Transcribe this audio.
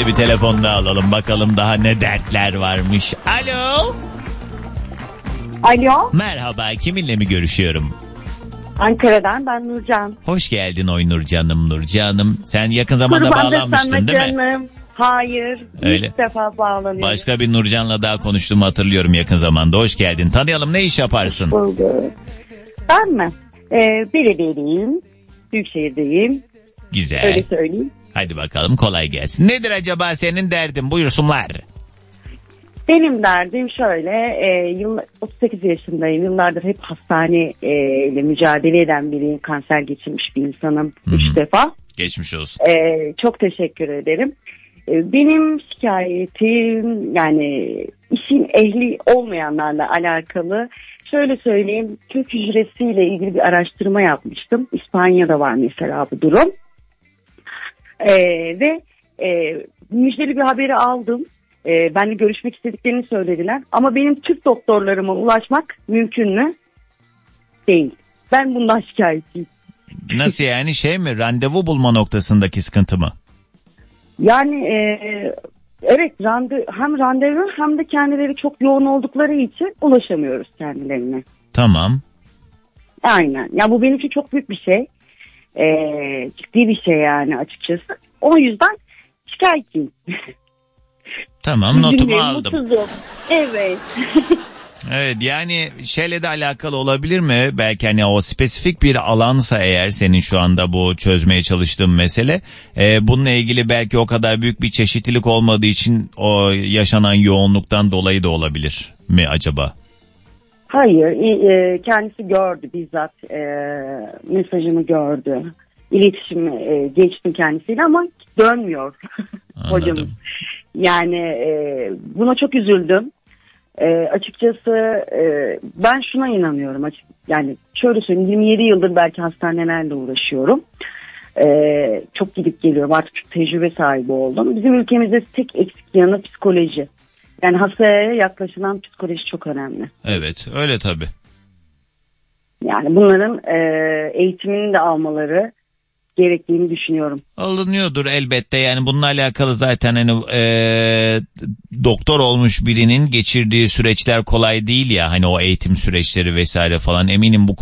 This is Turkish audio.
Hadi bir telefon da alalım bakalım daha ne dertler varmış. Alo. Alo. Merhaba, kiminle mi görüşüyorum? Ankara'dan ben Nurcan. Hoş geldin Nurcanım. Sen yakın zamanda bağlanmıştın değil mi? Canım. Hayır. Öyle. İlk defa bağlanıyorum. Başka bir Nurcan'la daha konuştuğumu hatırlıyorum yakın zamanda. Hoş geldin. Tanıyalım, ne iş yaparsın? Oldu. Ben mi? Belediyedeyim. Büyükşehir'deyim. Güzel. Öyle söyleyeyim. Hadi bakalım, kolay gelsin. Nedir acaba senin derdin? Buyursunlar. Benim derdim şöyle. 38 yaşındayım. Yıllardır hep hastaneyle mücadele eden biriyim. Kanser geçirmiş bir insanım. 3 defa. Geçmiş olsun. Çok teşekkür ederim. Benim şikayetim yani işin ehli olmayanlarla alakalı. Şöyle söyleyeyim, kök hücresiyle ilgili bir araştırma yapmıştım. İspanya'da var mesela bu durum. Ve müjdeli bir haberi aldım. Benimle görüşmek istediklerini söylediler. Ama benim Türk doktorlarıma ulaşmak mümkün mü? Değil. Ben bundan şikayetçiyim. Nasıl yani, şey mi, randevu bulma noktasındaki sıkıntı mı? Yani evet, hem randevu hem de kendileri çok yoğun oldukları için ulaşamıyoruz kendilerine. Tamam. Aynen. Ya bu benim için çok büyük bir şey. Ciddi bir şey yani açıkçası. O yüzden şikayetçiyim. Tamam, notumu aldım. Mutsuzum. Evet. Evet, yani şeyle de alakalı olabilir mi? Belki hani o spesifik bir alansa eğer senin şu anda bu çözmeye çalıştığın mesele, bununla ilgili belki o kadar büyük bir çeşitlilik olmadığı için o yaşanan yoğunluktan dolayı da olabilir mi acaba? Hayır, kendisi gördü bizzat, mesajımı gördü. İletişimi geçtim kendisiyle ama dönmüyor hocam. Yani buna çok üzüldüm. Açıkçası ben şuna inanıyorum. Yani şöyle söyleyeyim, 27 yıldır belki hastanelerle uğraşıyorum. Çok gidip geliyorum, artık çok tecrübe sahibi oldum. Bizim ülkemizde tek eksik yanı psikoloji. Yani hastaya yaklaşılan psikoloji çok önemli. Evet, öyle tabii. Yani bunların eğitimini de almaları gerektiğini düşünüyorum. Alınıyordur elbette, yani bununla alakalı zaten hani doktor olmuş birinin geçirdiği süreçler kolay değil ya, hani o eğitim süreçleri vesaire falan, eminim bu